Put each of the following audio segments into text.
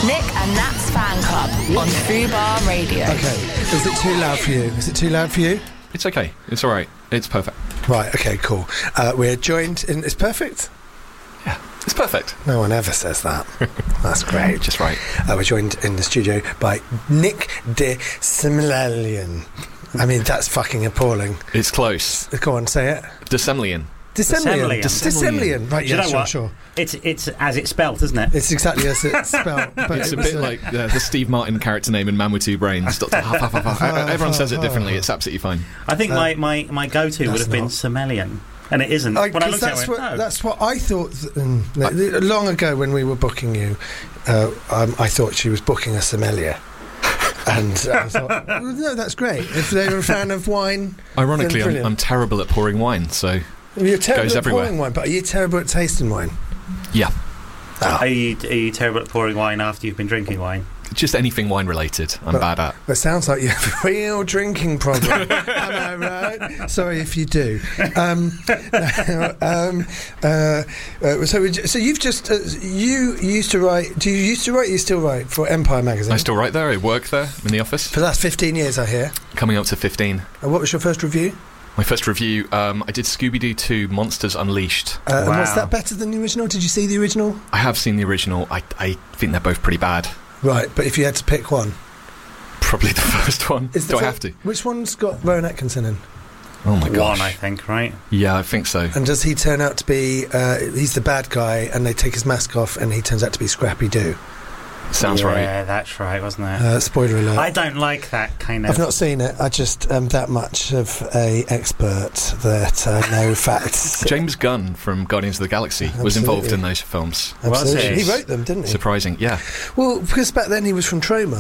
Nick and Nat's Fan Club on Fubar Radio. Okay, is it too loud for you? Is it too loud for you? It's okay. It's all right. It's perfect. Right, okay, cool. We're joined in... It's perfect? Yeah, it's perfect. No one ever says that. That's great. Just right. We're joined in the studio by Nick de Semlelian. I mean, that's fucking appalling. It's close. Go on, say it. Desemlian. Desemlian. Right, yeah, you know sure. It's as it's spelt, isn't it? It's exactly as it's spelled. But It's a bit like the Steve Martin character name in Man with Two Brains. Dr. Huff, Huff, Huff, Huff. Everyone says it differently. It's absolutely fine. I think my go-to would have been Semelian, and it isn't. When I looked at it, that's what I thought. Long ago, when we were booking you, I thought she was booking a sommelier. And I thought, no, that's great. If they were a fan of wine, ironically, I'm terrible at pouring wine, so you're terrible goes at everywhere. pouring wine, but are you terrible at tasting wine? Yeah. Are you terrible at pouring wine after you've been drinking wine? Just anything wine related, I'm bad at. It sounds like you have a real drinking problem. Am I right? Sorry if you do. So you've just you used to write. Do you used to write? You still write for Empire magazine? I still write there. I work there in the office. For the last 15 years, I hear. Coming up to 15. What was your first review? My first review, I did Scooby-Doo 2 Monsters Unleashed. And was that better than the original? Did you see the original? I have seen the original. I think they're both pretty bad. Right, but if you had to pick one, probably the first one. Do I have to? Which one's got Rowan Atkinson in? Oh my gosh. One, I think, right? Yeah, I think so. And does he turn out to be? He's the bad guy, and they take his mask off, and he turns out to be Scrappy Doo. Sounds right. Yeah, that's right, wasn't it? Spoiler alert. I don't like that kind of... I've not seen it. I just am that much of a expert that I know facts. James Gunn from Guardians of the Galaxy was involved in those films. Absolutely. He wrote them, didn't he? Surprising, yeah. Well, because back then he was from Troma.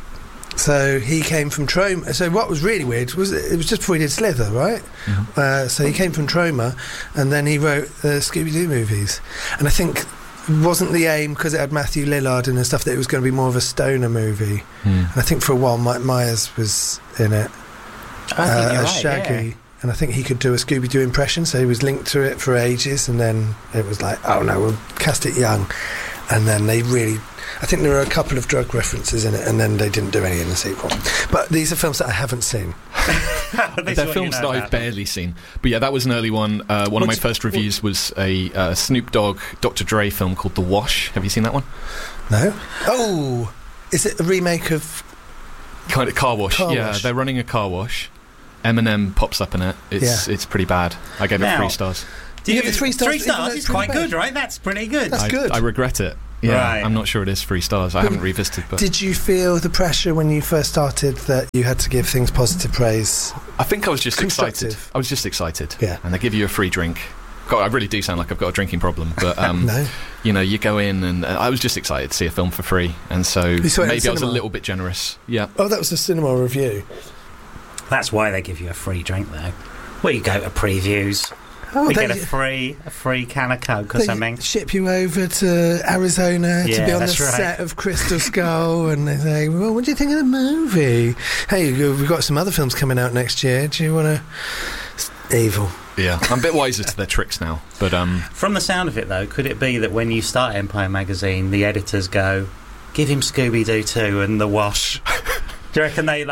So he came from Troma. So what was really weird was it was just before he did Slither, right? Mm-hmm. So he came from Troma, and then he wrote the Scooby-Doo movies. And I think... wasn't the aim, because it had Matthew Lillard and stuff, that it was going to be more of a stoner movie. And I think for a while Mike Myers was in it as Shaggy, yeah. And I think he could do a Scooby-Doo impression, so he was linked to it for ages, and then it was like, oh no, we'll cast it young. And then they really... I think there were a couple of drug references in it, and then they didn't do any in the sequel. But these are films that I haven't seen. They're films that I've barely seen. But yeah, that was an early one. One of my first reviews was a Snoop Dogg, Dr. Dre film called The Wash. Have you seen that one? No. Oh! Is it a remake of... Kind of Car Wash. Yeah, they're running a car wash. Eminem pops up in it. It's pretty bad. I gave it 3 stars. Do you give it 3 stars? 3 stars is quite good, right? That's pretty good. That's good. I regret it. Yeah, right. I'm not sure it is 3 stars. I haven't revisited. But did you feel the pressure when you first started that you had to give things positive praise? I think I was just excited. Yeah. And they give you a free drink. God, I really do sound like I've got a drinking problem, but no. You know, you go in, and I was just excited to see a film for free, and so maybe I was a little bit generous. Yeah. Oh, that was a cinema review. That's why they give you a free drink, though. Well, you go to previews. We get a free can of Coke or something. Ship you over to Arizona to be on the set of Crystal Skull, and they say, well, what do you think of the movie? Hey, we've got some other films coming out next year. Do you want to... Evil. Yeah, I'm a bit wiser to their tricks now. But from the sound of it, though, could it be that when you start Empire magazine, the editors go, give him Scooby-Doo 2 and The Wash? Do you reckon they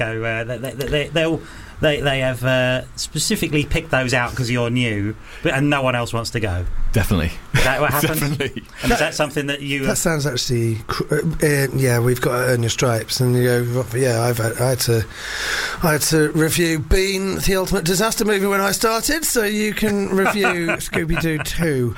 go, They have specifically picked those out because you're new, and no one else wants to go? Definitely. Is that what happened? Definitely. And is that something that you... That sounds actually... yeah, we've got to earn your stripes. And you go, yeah, I had to review Bean, the Ultimate Disaster Movie, when I started, so you can review Scooby-Doo 2.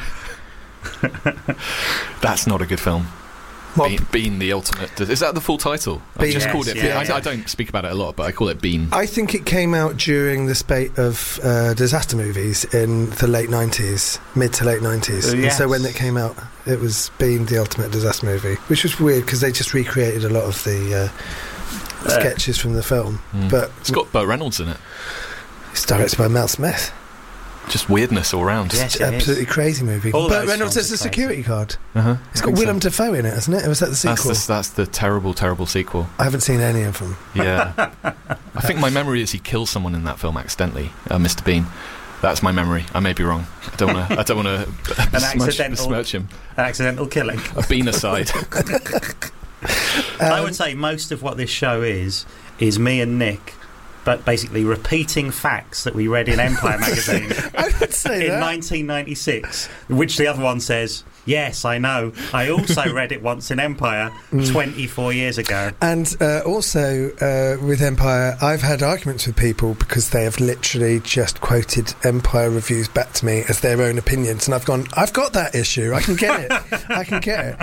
That's not a good film. Bean, the Ultimate... Is that the full title? I've just called it... I don't speak about it a lot, but I call it Bean. I think it came out during the spate of disaster movies in the late 90s, mid to late 90s. And so when it came out, it was Bean, the Ultimate Disaster Movie, which was weird because they just recreated a lot of the sketches from the film. But it's got Burt Reynolds in it. It's directed by Mel Smith. Just weirdness all round. Yes, absolutely crazy movie. Burt Reynolds has a security guard. It's got Willem Dafoe in it, hasn't it? Or was that the sequel? That's the terrible, terrible sequel. I haven't seen any of them. Yeah. I think my memory is he kills someone in that film accidentally, Mr. Bean. That's my memory. I may be wrong. I don't want to besmirch him. An accidental killing. A Bean aside. I would say most of what this show is me and Nick, but basically repeating facts that we read in Empire magazine I would say in 1996, which the other one says, yes, I know. I also read it once in Empire 24 years ago. And also with Empire, I've had arguments with people because they have literally just quoted Empire reviews back to me as their own opinions, and I've gone, I've got that issue. I can get it. I can get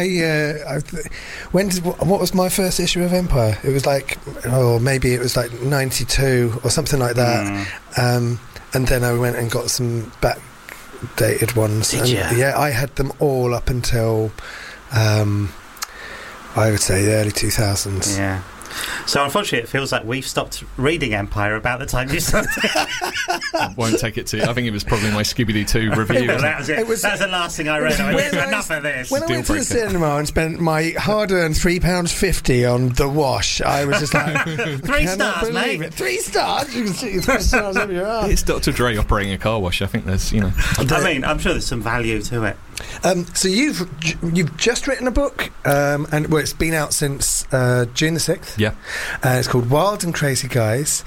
it. What was my first issue of Empire? It was like, maybe it was like 92 or something like that. And then I went and got some backdated ones. Did you? Yeah, I had them all up until I would say the early 2000s. Yeah. So unfortunately, it feels like we've stopped reading Empire about the time you started. I won't take it to. I think it was probably my Scooby-Doo 2 review. That was it. That's the last thing I read. I went, enough of this. When I went to the cinema and spent my hard-earned £3.50 on The Wash, I was just like, 3 stars, mate. It. 3 stars. You can see 3 stars up your arse. It's Dr. Dre operating a car wash. I think there's, I mean, I'm sure there's some value to it. So you've just written a book, and it's been out since June the 6th. Yeah. It's called Wild and Crazy Guys,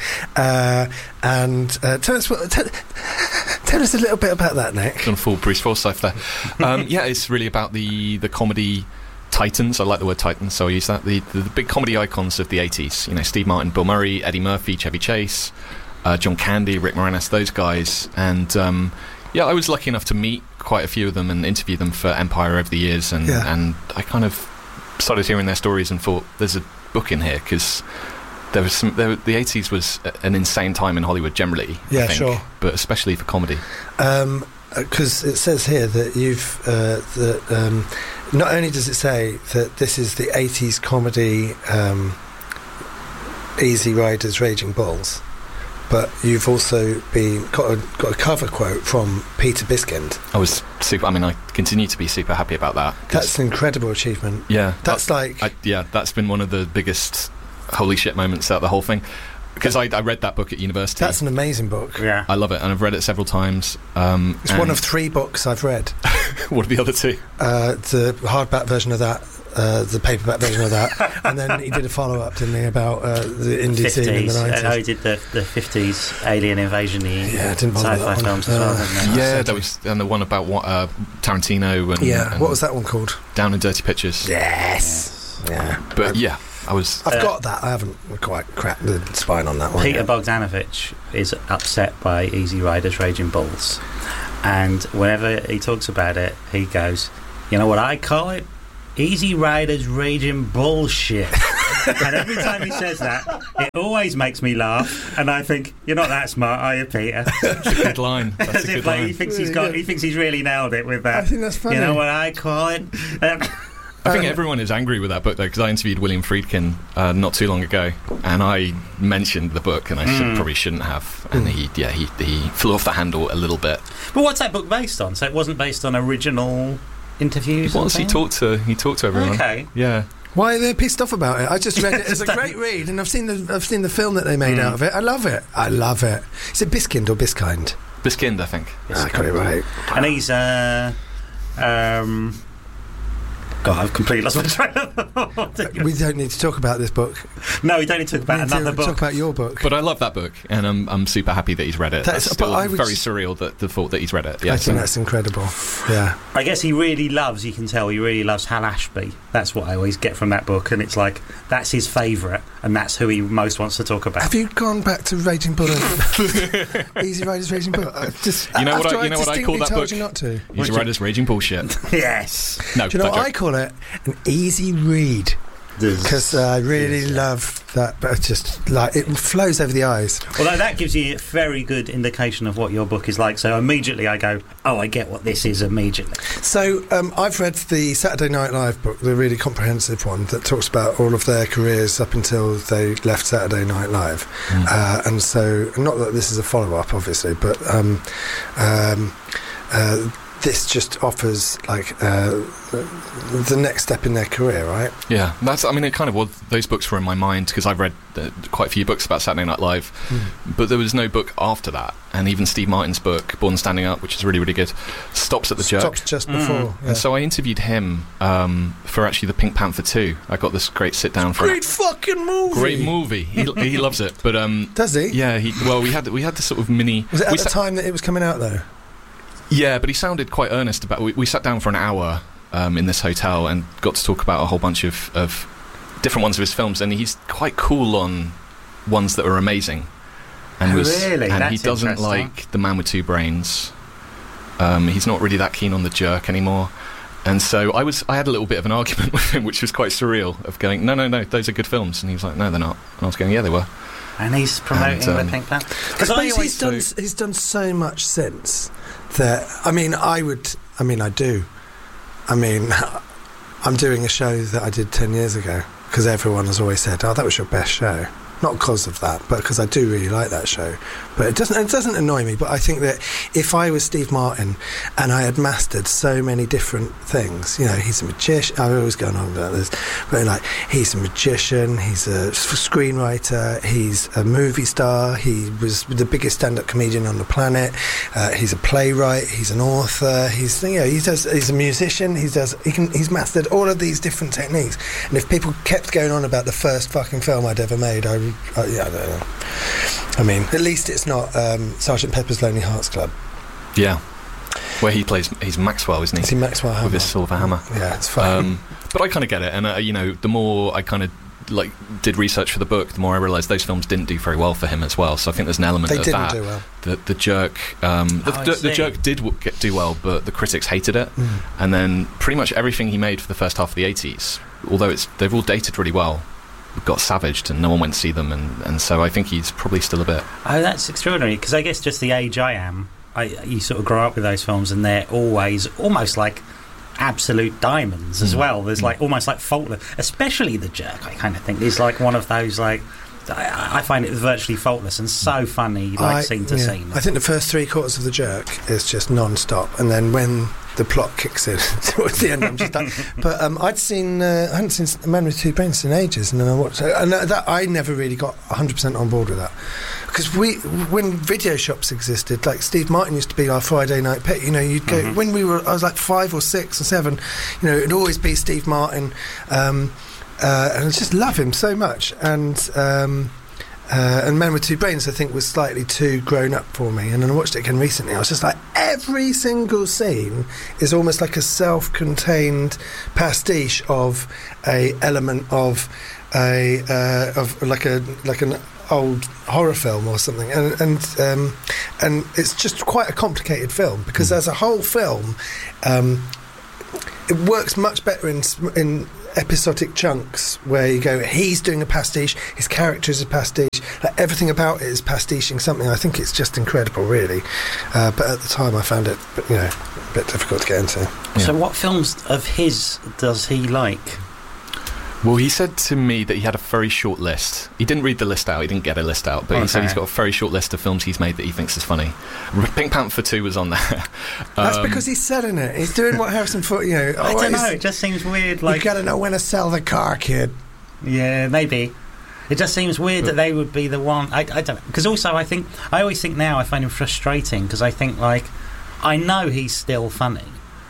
and tell us a little bit about that, Nick. Gone full Bruce Forsyth there. Yeah, it's really about the comedy titans. I like the word titans, so I use that. The big comedy icons of the 80s. Steve Martin, Bill Murray, Eddie Murphy, Chevy Chase, John Candy, Rick Moranis, those guys, and yeah, I was lucky enough to meet quite a few of them and interview them for Empire over the years, and I kind of started hearing their stories and thought, there's a book in here, because the 80s was an insane time in Hollywood generally, I think, sure, but especially for comedy. Because it says here that you've not only does it say that this is the 80s comedy Easy Riders Raging Bulls, but you've also got a cover quote from Peter Biskind. I continue to be super happy about that. That's an incredible achievement. Yeah. That's that's been one of the biggest holy shit moments out of the whole thing. Because I read that book at university. That's an amazing book. Yeah. I love it, and I've read it several times. It's one of 3 books I've read. What are the other 2? The hardback version of that, the paperback version of that, and then he did a follow-up, didn't he, about the indie scene in the 90s. He did the 50s alien invasion-y sci-fi films as well, didn't he? Yeah, that was, and the one about Tarantino and what was that one called? Down and Dirty Pictures. Yes. Yeah. But I've got that. I haven't quite cracked the spine on that one. Peter Bogdanovich is upset by Easy Riders Raging Bulls, and whenever he talks about it, he goes, you know what I call it? Easy Riders Raging Bullshit. And every time he says that, it always makes me laugh, and I think, you're not that smart, are you, Peter? That's a good line. As if he thinks he's really nailed it with that. I think that's funny. You know what I call it? I think everyone is angry with that book, though, because I interviewed William Friedkin not too long ago, and I mentioned the book, and I probably shouldn't have, and he flew off the handle a little bit. But what's that book based on? So it wasn't based on original interviews? Once he talked to everyone. Okay. Yeah. Why are they pissed off about it? I just read it. It's a great read, and I've seen the film that they made out of it. I love it. Is it Biskind or Biskind? Biskind, I think. I got it right. And he's God, I've completely lost my train of thought. We don't need to talk about this book. No, we don't need to talk about another book. Talk about your book. But I love that book, and I'm super happy that he's read it. That's still very surreal, the thought that he's read it. Yeah, I think that's incredible. Yeah. I guess you can tell he really loves Hal Ashby. That's what I always get from that book, and it's like, that's his favourite, and that's who he most wants to talk about. Have you gone back to Raging Bull? Easy Riders Raging Bull? You know what I call that book? Told you not to. Easy Riders Raging Bullshit. Yes. No, do you know what I call it? An easy read, because I really love that, but just like it flows over the eyes. Although that gives you a very good indication of what your book is like, so immediately I go, oh, I get what this is immediately. So I've read the Saturday Night Live book, the really comprehensive one that talks about all of their careers up until they left Saturday Night Live, and so, not that this is a follow-up obviously, but this just offers like the next step in their career, right? Yeah, it kind of was. Those books were in my mind because I've read quite a few books about Saturday Night Live, but there was no book after that. And even Steve Martin's book, Born Standing Up, which is really, really good, stops at the Jerk. Stops just before. Yeah. And so I interviewed him for actually the Pink Panther 2. I got this great sit down for great fucking movie. Great movie. He loves it. But does he? Yeah. We had this sort of mini. Was it at the time that it was coming out though? Yeah, but he sounded quite earnest about. We sat down for an hour in this hotel and got to talk about a whole bunch of different ones of his films, and he's quite cool on ones that are amazing. And really? And That's he doesn't like The Man with Two Brains. He's not really that keen on The Jerk anymore. And so I had a little bit of an argument with him, which was quite surreal, of going, no, those are good films. And he was like, no, they're not. And I was going, yeah, they were. And he's promoting the Pink Panther. Because he's done so much since that, I do. I'm doing a show that I did 10 years ago, because everyone has always said, oh, that was your best show. Not because of that, but because I do really like that show. But it doesn't annoy me. But I think that if I was Steve Martin and I had mastered so many different things, he's a magician. I'm always going on about this, but like he's a magician, he's a screenwriter, he's a movie star, he was the biggest stand-up comedian on the planet. He's a playwright, he's an author, he's a musician. He's mastered all of these different techniques. And if people kept going on about the first fucking film I'd ever made, I don't know. At least it's not Sgt. Pepper's Lonely Hearts Club. Yeah, where he's Maxwell, isn't he? Is he Maxwell Hammer? With his silver hammer. Yeah, it's fine. But I kind of get it, and the more I kind of did research for the book, the more I realised those films didn't do very well for him as well. So I think there's an element of that. They didn't do well. The Jerk, the Jerk did do well, but the critics hated it. And then pretty much everything he made for the first half of the 80s, although they've all dated really well, got savaged and no one went to see them, and so I think he's probably still a bit. Oh, that's extraordinary, because I guess just the age I am, you sort of grow up with those films and they're always almost like absolute diamonds as well. There's like almost like faultless, especially The Jerk. I kind of think is like one of those like I find it virtually faultless and so funny, like scene to scene. I think the first 3/4 of The Jerk is just non-stop, and then when the plot kicks in towards the end, I'm just done. But I hadn't seen The Man with Two Brains in ages, and then I watched it, and that I never really got 100% on board with that, because when video shops existed, like Steve Martin used to be our Friday night pit. You'd go when I was like 5 or 6 or 7. It'd always be Steve Martin. And I just love him so much, and Man with Two Brains I think was slightly too grown up for me, and then I watched it again recently. I was just like, every single scene is almost like a self-contained pastiche of a element of like an old horror film or something, and it's just quite a complicated film, because as a whole film it works much better in episodic chunks where you go, he's doing a pastiche, his character is a pastiche, like everything about it is pastiching something. I think it's just incredible, really. But at the time I found it a bit difficult to get into. So what films of his does he like? Well, he said to me that he had a very short list. He didn't read the list out, he didn't get a list out, but he said he's got a very short list of films he's made that he thinks is funny. Pink Panther 2 was on there. That's because he's selling it. He's doing what Harrison Ford, I don't know, it just seems weird. Like, you gotta know when to sell the car, kid. Yeah, maybe. It just seems weird that they would be the one. I don't know. Because also I always think now I find him frustrating, because I think, like, I know he's still funny.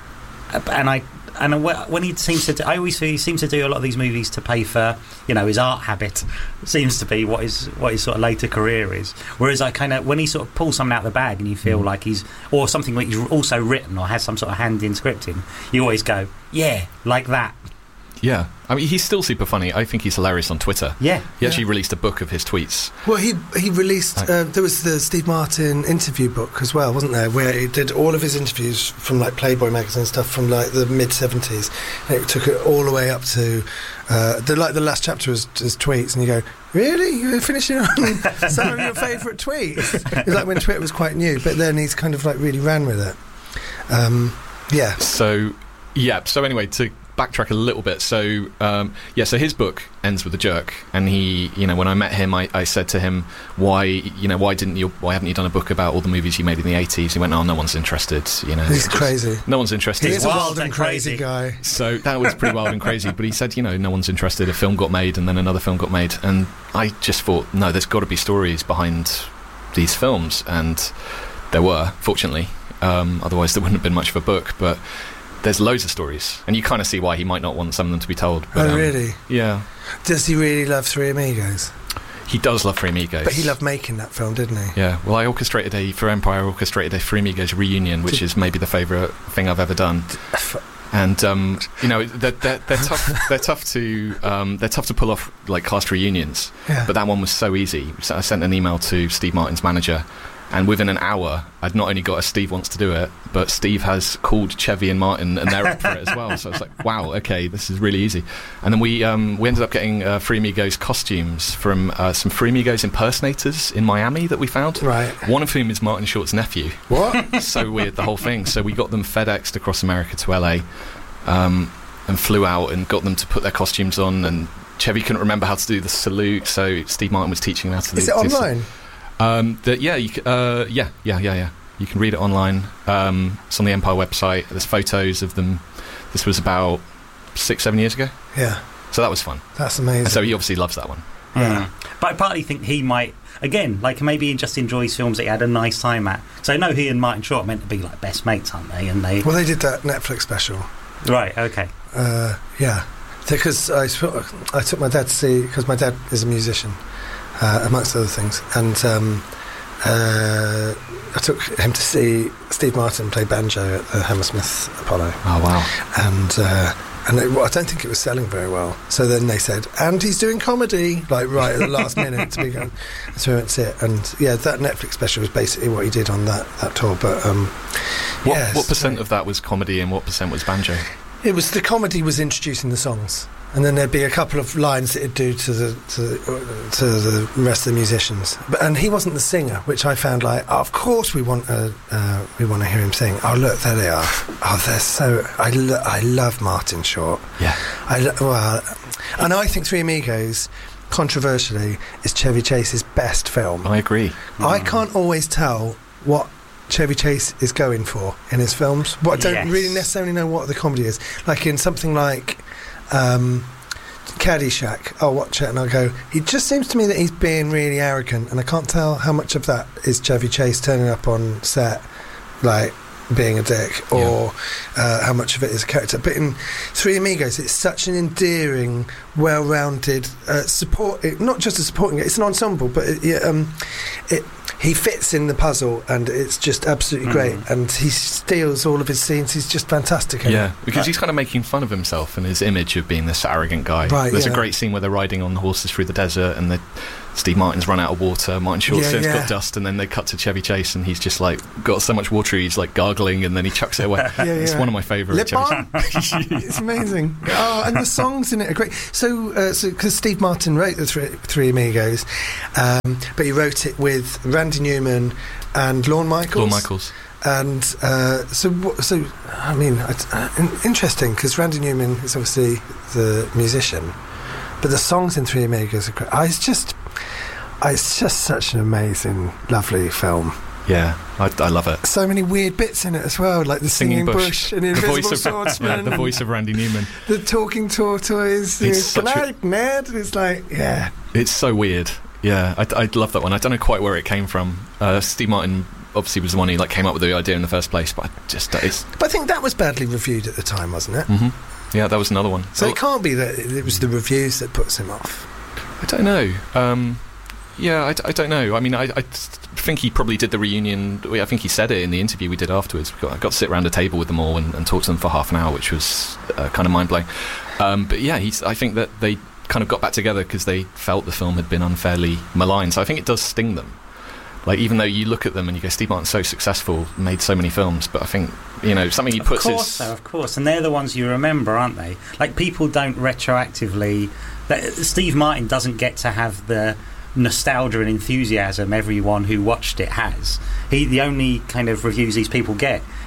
And when he seems to I always feel he seems to do a lot of these movies to pay for, his art habit seems to be what his sort of later career is. Whereas I kind of, when he sort of pulls something out of the bag and you feel like or something that he's also written or has some sort of hand in scripting, you always go, yeah, like that. Yeah, I mean, he's still super funny. I think he's hilarious on Twitter. Yeah. He actually released a book of his tweets. Well, he released... there was the Steve Martin interview book as well, wasn't there? Where he did all of his interviews from, like, Playboy magazine stuff from, like, the mid-70s. And it took it all the way up to... the last chapter was his tweets, and you go, really? You're finishing on some of your favourite tweets? It was like when Twitter was quite new, but then he's kind of, like, really ran with it. Yeah. So anyway, to backtrack a little bit. So so his book ends with a jerk, and he, when I met him, I said to him, why haven't you done a book about all the movies you made in the 80s? He went, oh, no one's interested. He's crazy. No one's interested. He's a wild and crazy guy. So that was pretty wild and crazy. But he said, no one's interested. A film got made, and then another film got made, and I just thought, no, there's got to be stories behind these films, and there were, fortunately. Otherwise there wouldn't have been much of a book, but there's loads of stories, and you kind of see why he might not want some of them to be told. But, really? Yeah. Does he really love Three Amigos? He does love Three Amigos. But he loved making that film, didn't he? Yeah. Well, for Empire, I orchestrated a Three Amigos reunion, which is maybe the favourite thing I've ever done. And they're tough. They're tough to pull off, like, cast reunions. Yeah. But that one was so easy. So I sent an email to Steve Martin's manager, and within an hour, I'd not only got a Steve wants to do it, but Steve has called Chevy and Martin, and they're up for it as well. So I was like, wow, okay, this is really easy. And then we ended up getting Three Amigos costumes from some Three Amigos impersonators in Miami that we found. Right. One of whom is Martin Short's nephew. What? So weird, the whole thing. So we got them FedExed across America to LA, and flew out and got them to put their costumes on. And Chevy couldn't remember how to do the salute, so Steve Martin was teaching him how to do. Is it online? You can read it online. It's on the Empire website. There's photos of them. This was about 6-7 years ago. Yeah. So that was fun. That's amazing. And so he obviously loves that one. Yeah. But I partly think he might, again, like, maybe he just enjoys films that he had a nice time at. So I know he and Martin Short are meant to be, like, best mates, aren't they? And they did that Netflix special. Right, okay. Yeah. Because I took my dad to see, because my dad is a musician, amongst other things, and I took him to see Steve Martin play banjo at the Hammersmith Apollo. Oh, wow. And I don't think it was selling very well. So then they said, and he's doing comedy, like right at the last minute to be going. So we went to see it. And yeah, that Netflix special was basically what he did on that tour. But what percent of that was comedy and what percent was banjo? It was, the comedy was introducing the songs. And then there'd be a couple of lines that he'd do to the rest of the musicians, and he wasn't the singer, which I found like, oh, of course we want to hear him sing. Oh, look, there they are. Oh, they're so. I love Martin Short. Yeah. And I think Three Amigos, controversially, is Chevy Chase's best film. I agree. I can't always tell what Chevy Chase is going for in his films, but I don't really necessarily know what the comedy is. Like in something like Caddyshack, I'll watch it and I'll go, it just seems to me that he's being really arrogant, and I can't tell how much of that is Chevy Chase turning up on set like being a dick, or how much of it is a character. But in Three Amigos, it's such an endearing, well-rounded not just a supporting, it's an ensemble, but he fits in the puzzle, and it's just absolutely great. And he steals all of his scenes. He's just fantastic. Yeah, because he's kind of making fun of himself and his image of being this arrogant guy. Right, There's a great scene where they're riding on horses through the desert, and Steve Martin's run out of water. Martin Short's got dust, and then they cut to Chevy Chase, and he's just like got so much water, he's like gargling, and then he chucks it away. It's one of my favourite. Lip balm. It's amazing. Oh, and the songs in it are great. So because Steve Martin wrote the Three Amigos, but he wrote it with Randy Newman and Lorne Michaels. And so I mean, interesting, because Randy Newman is obviously the musician, but the songs in Three Amigos are great. It's just such an amazing, lovely film. Yeah, I love it. So many weird bits in it as well, like the singing bush and the invisible swordsman. The voice of Randy Newman. The talking tortoise. Good night, Ned. It's like, it's so weird. Yeah, I love that one. I don't know quite where it came from. Steve Martin obviously was the one who keame up with the idea in the first place, but But I think that was badly reviewed at the time, wasn't it? Mm-hmm. Yeah, that was another one. So it can't be that it was the reviews that puts him off. I don't know. I don't know. I mean, I think he probably did the reunion. I think he said it in the interview we did afterwards. I got to sit around a table with them all and talk to them for half an hour, which was kind of mind-blowing. But yeah, I think that they kind of got back together because they felt the film had been unfairly maligned. So I think it does sting them. Like, even though you look at them and you go, Steve Martin's so successful, made so many films, but I think, something he puts Of course, and they're the ones you remember, aren't they? Like, people don't retroactively... Steve Martin doesn't get to have the nostalgia and enthusiasm everyone who watched it has. The only kind of reviews these people get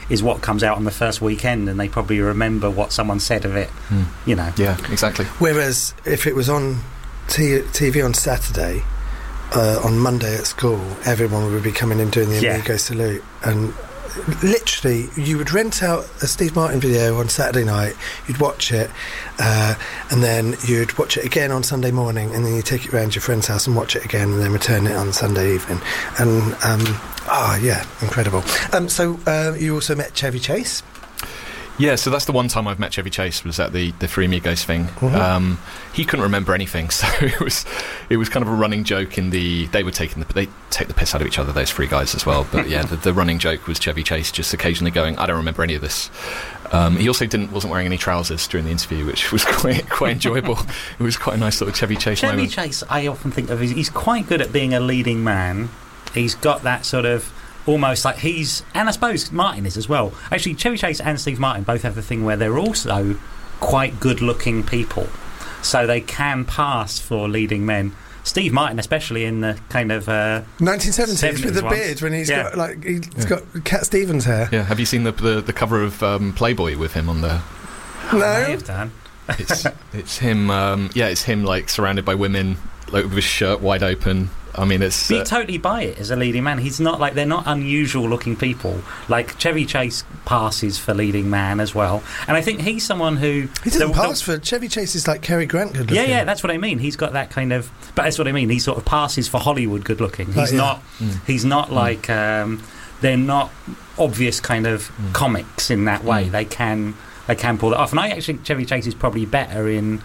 is what comes out on the first weekend, and they probably remember what someone said of it. You know. Yeah, exactly. Whereas if it was on TV on Saturday, on Monday at school, everyone would be coming in doing the Amigo salute, and literally you would rent out a Steve Martin video on Saturday night, you'd watch it, and then you'd watch it again on Sunday morning, and then you take it round your friend's house and watch it again, and then return it on Sunday evening. And incredible. So you also met Chevy Chase. Yeah, so that's the one time I've met Chevy Chase, was at the Three Amigos thing. He couldn't remember anything, so it was kind of a running joke they take the piss out of each other, those three guys as well. But yeah, the running joke was Chevy Chase just occasionally going, I don't remember any of this. He also wasn't wearing any trousers during the interview, which was quite enjoyable. It was quite a nice little Chevy Chase moment. Chevy Chase, I often think of, he's quite good at being a leading man. He's got that sort of almost like and I suppose Martin is as well. Actually, Chevy Chase and Steve Martin both have the thing where they're also quite good-looking people, so they can pass for leading men. Steve Martin, especially in the kind of 1970s with the beard, when he's got Cat Stevens hair. Yeah, have you seen the cover of Playboy with him on there? No, I may have done. It's him. It's him like surrounded by women, like with his shirt wide open. I mean, it's. But you totally buy it as a leading man. He's not like, they're not unusual looking people. Like Chevy Chase passes for leading man as well, and I think he's someone who he doesn't pass for. Chevy Chase is like Cary Grant good looking. Yeah, that's what I mean. He's got that kind of. But that's what I mean. He sort of passes for Hollywood good looking. He's not. He's not like. They're not obvious kind of comics in that way. They can pull that off, and I actually think Chevy Chase is probably better in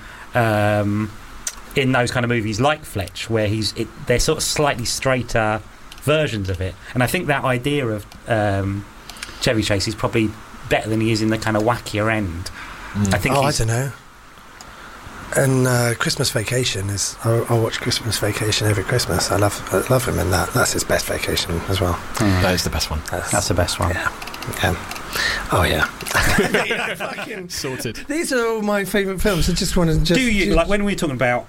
those kind of movies like Fletch, where they're sort of slightly straighter versions of it. And I think that idea of Chevy Chase is probably better than he is in the kind of wackier end. I think. I don't know. And Christmas Vacation is. I watch Christmas Vacation every Christmas. I love him in that. That's his best vacation as well. That is the best one. That's the best one. Yeah. Oh yeah. Fucking sorted. These are all my favourite films. I just want to. Do you like when we were talking about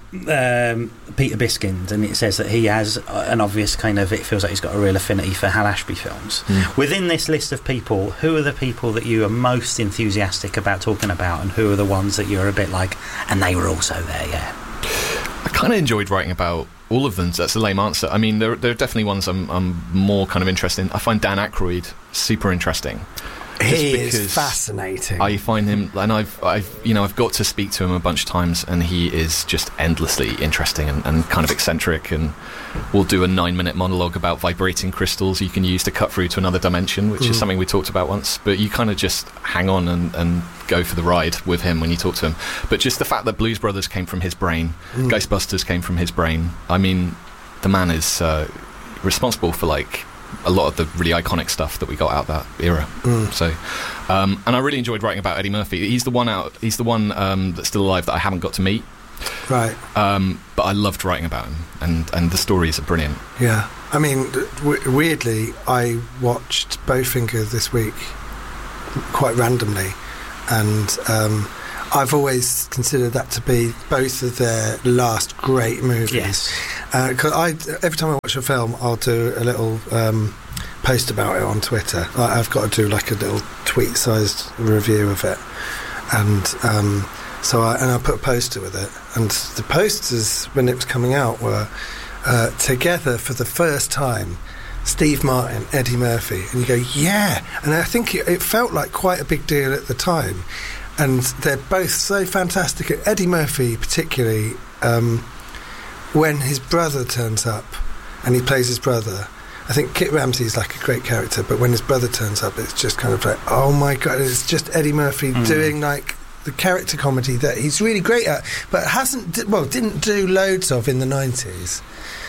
Peter Biskind, and it says that he has an obvious kind of, it feels like he's got a real affinity for Hal Ashby films. Within this list of people, who are the people that you are most enthusiastic about talking about, and who are the ones that you're a bit like, and they were also there? Yeah, I kind of enjoyed writing about all of them. So that's a lame answer. I mean, there are definitely ones I'm more kind of interested in. I find Dan Aykroyd super interesting. He is fascinating. I find him, and I've got to speak to him a bunch of times, and he is just endlessly interesting and kind of eccentric, and we'll do a 9-minute monologue about vibrating crystals you can use to cut through to another dimension, which is something we talked about once. But you kind of just hang on and go for the ride with him when you talk to him. But just the fact that Blues Brothers came from his brain, Ghostbusters came from his brain. I mean, the man is responsible for like a lot of the really iconic stuff that we got out that era. So, and I really enjoyed writing about Eddie Murphy. He's the one that's still alive that I haven't got to meet. Right. But I loved writing about him, and the stories are brilliant. Yeah. I mean, weirdly, I watched Bowfinger this week quite randomly, and I've always considered that to be both of their last great movies. Yes. Because every time I watch a film, I'll do a little post about it on Twitter. I've got to do like a little tweet-sized review of it, and so I put a poster with it. And the posters, when it was coming out, were together for the first time. Steve Martin, Eddie Murphy, and you go, yeah. And I think it felt like quite a big deal at the time. And they're both so fantastic. Eddie Murphy, particularly, when his brother turns up and he plays his brother. I think Kit Ramsey is like a great character, but when his brother turns up, it's just kind of like, oh my God, it's just Eddie Murphy doing like the character comedy that he's really great at, but didn't do loads of in the 90s.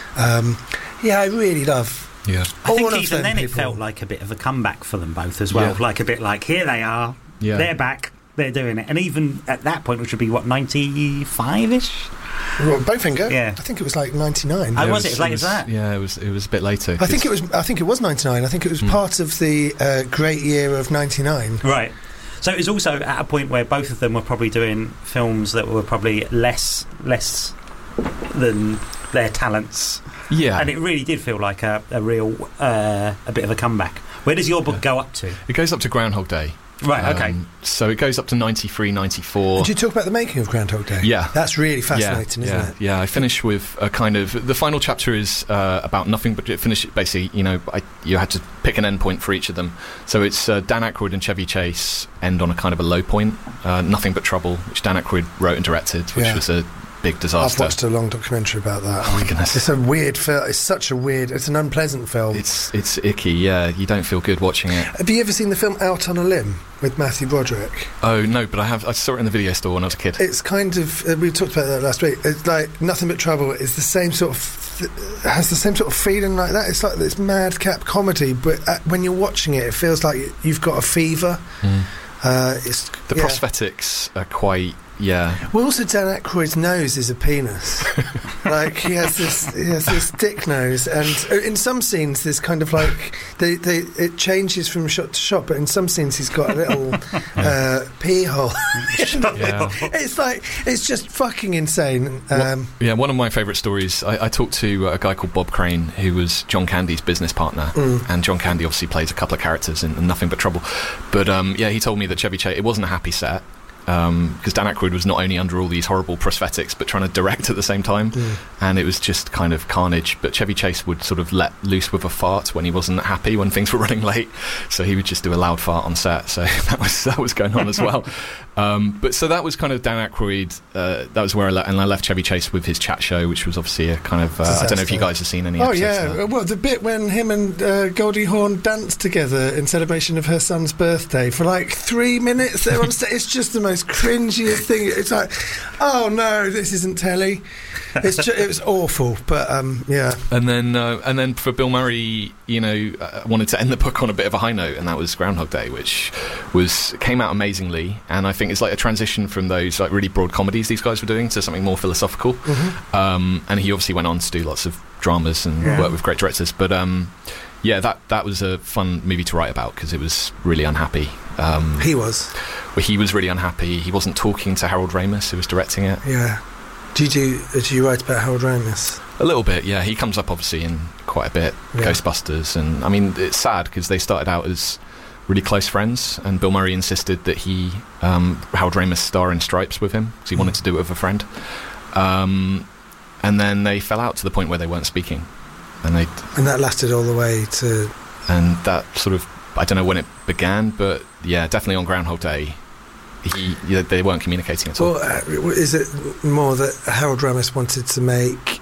I really love. Yeah, I think even then it felt like a bit of a comeback for them both as well. Yeah. Like a bit like, here they are, they're back, they're doing it. And even at that point, which would be, 95-ish? Well, Bowfinger? Yeah. I think it was like 99. Oh, was it as late as that? Yeah, it was a bit later. I think it was 99. I think it was part of the great year of 99. Right. So it was also at a point where both of them were probably doing films that were probably less than their talents. Yeah. And it really did feel like a real a bit of a comeback. Where does your book go up to? It goes up to Groundhog Day. Right, okay. So it goes up to 93, 94. Did you talk about the making of Groundhog Day? Yeah. That's really fascinating, isn't it? Yeah, I finish with a kind of... The final chapter is about nothing, but it finishes... Basically, you had to pick an end point for each of them. So it's Dan Aykroyd and Chevy Chase end on a kind of a low point. Nothing But Trouble, which Dan Aykroyd wrote and directed, which was a big disaster. I've watched a long documentary about that. Oh my goodness. It's a weird film. It's such a weird... It's an unpleasant film. It's icky, yeah. You don't feel good watching it. Have you ever seen the film Out on a Limb with Matthew Broderick? Oh, no, but I saw it in the video store when I was a kid. It's kind of... we talked about that last week. It's like Nothing But Trouble is the same sort of... has the same sort of feeling like that. It's like this madcap comedy, but when you're watching it, it feels like you've got a fever. The prosthetics are quite... Yeah. Well, also Dan Aykroyd's nose is a penis. Like he has this dick nose, and in some scenes there's kind of like it changes from shot to shot, but in some scenes he's got a little pee hole. It's just fucking insane. One of my favourite stories. I talked to a guy called Bob Crane, who was John Candy's business partner, and John Candy obviously plays a couple of characters in Nothing But Trouble. But he told me that Chevy Chase, it wasn't a happy set. Because Dan Aykroyd was not only under all these horrible prosthetics but trying to direct at the same time, and it was just kind of carnage. But Chevy Chase would sort of let loose with a fart when he wasn't happy, when things were running late, so he would just do a loud fart on set. So that was going on as well. But so that was kind of Dan Aykroyd. That was where I left Chevy Chase with his chat show, which was obviously a kind of I don't know if you guys have seen any episodes. Yeah, well, the bit when him and Goldie Hawn danced together in celebration of her son's birthday for like 3 minutes. It's just the most cringiest thing. It's like, oh no, this isn't telly. It was awful, but yeah. And then for Bill Murray, I wanted to end the book on a bit of a high note, and that was Groundhog Day, which came out amazingly, and I think it's like a transition from those like really broad comedies these guys were doing to something more philosophical. And he obviously went on to do lots of dramas and work with great directors, but that was a fun movie to write about because it was really unhappy. He was really unhappy. He wasn't talking to Harold Ramis, who was directing it. Yeah. Did you write about Harold Ramis? A little bit, yeah. He comes up obviously in quite a bit. Ghostbusters, and I mean it's sad because they started out as really close friends, and Bill Murray insisted that Harold Ramis star in Stripes with him because he wanted to do it with a friend. And then they fell out to the point where they weren't speaking, and that lasted all the way to. And that sort of, I don't know when it began, but yeah, definitely on Groundhog Day. They weren't communicating at all. Well, is it more that Harold Ramis wanted to make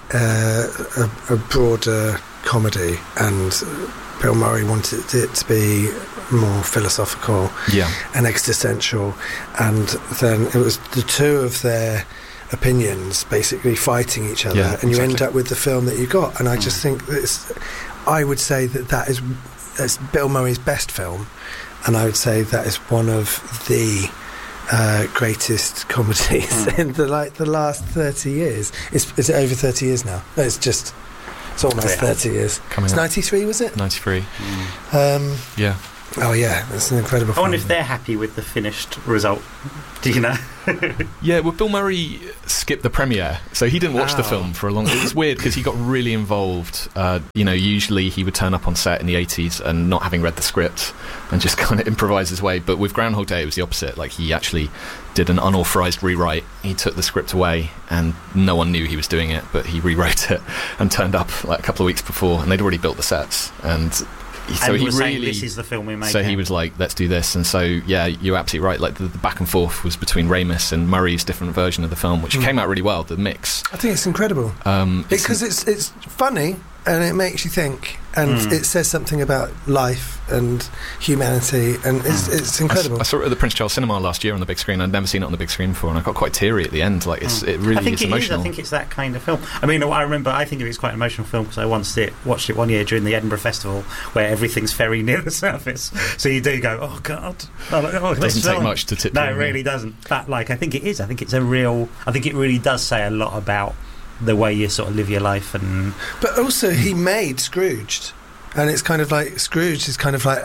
a broader comedy, and Bill Murray wanted it to be more philosophical and existential, and then it was the two of their opinions basically fighting each other, and you end up with the film that you got. And I just think I would say that's Bill Murray's best film, and I would say that is one of the greatest comedies in the last 30 years. Is it over 30 years now? No, it's almost 30 years. It's 93, was it? 93. Yeah. Oh yeah, that's an incredible film. I wonder if they're happy with the finished result. Do you know? Yeah, well, Bill Murray skipped the premiere, so he didn't watch the film for a long... It was weird because he got really involved. Usually he would turn up on set in the 80s and not having read the script and just kind of improvise his way. But with Groundhog Day, it was the opposite. Like, he actually did an unauthorised rewrite. He took the script away and no one knew he was doing it, but he rewrote it and turned up like a couple of weeks before, and they'd already built the sets. So he really, this is the film we make. So he was like, let's do this. And so, yeah, you're absolutely right. Like, the back and forth was between Ramis and Murray's different version of the film, which came out really well, the mix. I think it's incredible. Because it's funny, and it makes you think, and it says something about life and humanity, and it's incredible. I saw it at the Prince Charles Cinema last year on the big screen. I'd never seen it on the big screen before, and I got quite teary at the end. Like, it really is emotional. I think it's that kind of film. I mean, I think of it as quite an emotional film because I once watched it one year during the Edinburgh Festival, where everything's very near the surface. So you do go, oh God. It doesn't take much to tip. No, it really doesn't. But I think it is. I think it's a real. I think it really does say a lot about the way you sort of live your life. But also, he made Scrooged. And it's kind of like Scrooge is kind of like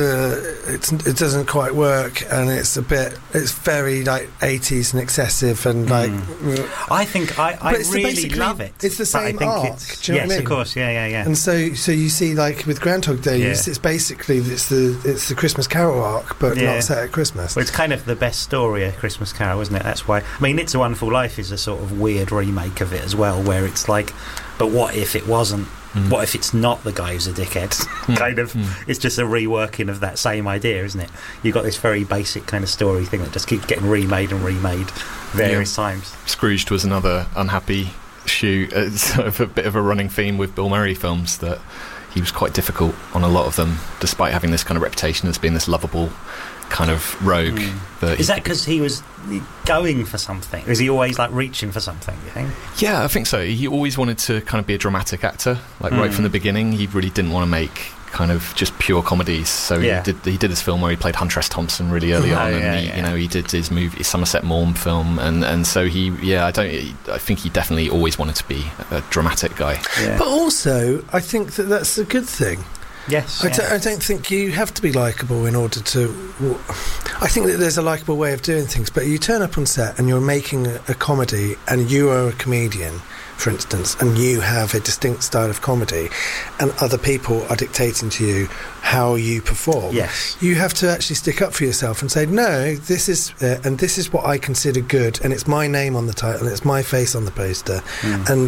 it doesn't quite work, and it's very like 80s and excessive and like. I think I really love it. It's the same arc. Do you know what I mean? Of course, yeah. And so you see, like with Groundhog Day, it's basically it's the Christmas Carol arc, but not set at Christmas. Well, it's kind of the best story of Christmas Carol, isn't it? That's why. I mean, It's a Wonderful Life is a sort of weird remake of it as well, where it's like, but what if it wasn't? What if it's not the guy who's a dickhead? Kind of. It's just a reworking of that same idea, isn't it? You've got this very basic kind of story thing that just keeps getting remade various times. Scrooged was another unhappy shoot. It's sort of a bit of a running theme with Bill Murray films, that he was quite difficult on a lot of them, despite having this kind of reputation as being this lovable kind of rogue. Is that because he was going for something? Is he always like reaching for something, you think? Yeah, I think so. He always wanted to kind of be a dramatic actor, like right from the beginning. He really didn't want to make kind of just pure comedies. So he did this film where he played Hunter S. Thompson really early on, and he did his movie, his Somerset Maugham film, and so I think he definitely always wanted to be a dramatic guy. Yeah. But also, I think that's a good thing. Yes. I don't think you have to be likeable in order to. I think that there's a likeable way of doing things, but you turn up on set and you're making a comedy, and you are a comedian, for instance, and you have a distinct style of comedy, and other people are dictating to you how you perform. Yes. You have to actually stick up for yourself and say, no, this is and this is what I consider good, and it's my name on the title, and it's my face on the poster, and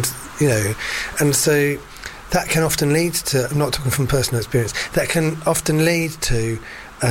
so. That can often lead to, I'm not talking from personal experience, that can often lead to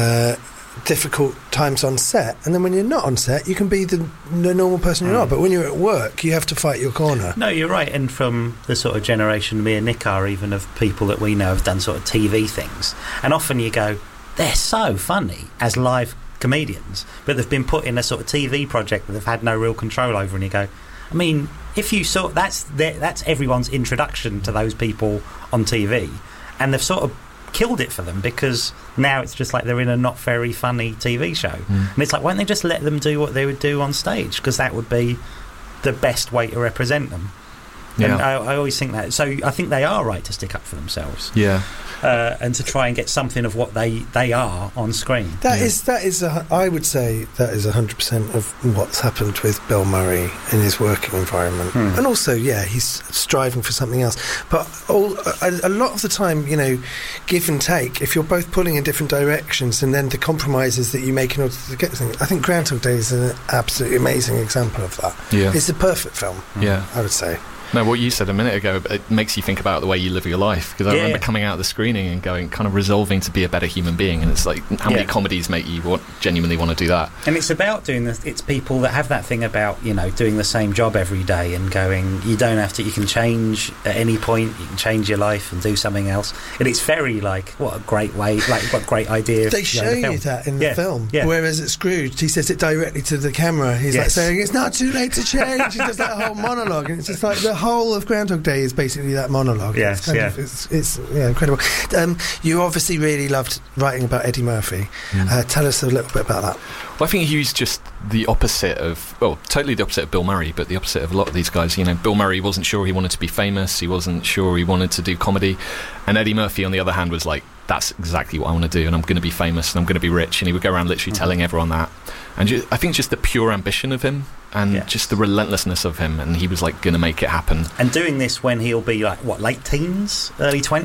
difficult times on set. And then when you're not on set, you can be the normal person you are. But when you're at work, you have to fight your corner. No, you're right. And from the sort of generation me and Nick are, even of people that we know have done sort of TV things. And often you go, they're so funny as live comedians, but they've been put in a sort of TV project that they've had no real control over. And you go, I mean, if you saw that's everyone's introduction to those people on TV, and they've sort of killed it for them, because now it's just like they're in a not very funny TV show, and it's like, why don't they just let them do what they would do on stage, because that would be the best way to represent them. And I always think that. So I think they are right to stick up for themselves. Yeah. And to try and get something of what they are on screen. That is I would say that is 100% of what's happened with Bill Murray in his working environment. And also, he's striving for something else. But a lot of the time, give and take, if you're both pulling in different directions, and then the compromises that you make in order to get things. I think Groundhog Day is an absolutely amazing example of that. Yeah. It's a perfect film, I would say. No, what you said a minute ago, it makes you think about the way you live your life. Because I remember coming out of the screening and going, kind of resolving to be a better human being. And it's like, how many comedies make you genuinely want to do that? And it's about doing this. It's people that have that thing about, doing the same job every day and going, you don't have to, you can change at any point, you can change your life and do something else. And it's very like, what a great way, like, what a great idea. They show you that in the film. Yeah. Whereas at Scrooge, he says it directly to the camera. He's like saying, it's not too late to change. He does that whole monologue. And it's just like the whole of Groundhog Day is basically that monologue. Yes, it's incredible. You obviously really loved writing about Eddie Murphy. Tell us a little bit about that. Well, I think he was just the opposite of, totally the opposite of Bill Murray, but the opposite of a lot of these guys. Bill Murray wasn't sure he wanted to be famous, he wasn't sure he wanted to do comedy, and Eddie Murphy, on the other hand, was like, that's exactly what I want to do, and I'm going to be famous, and I'm going to be rich, and he would go around literally telling everyone that. And I think just the pure ambition of him, and just the relentlessness of him, and he was like going to make it happen. And doing this when he'll be like, what, late teens, early 20s?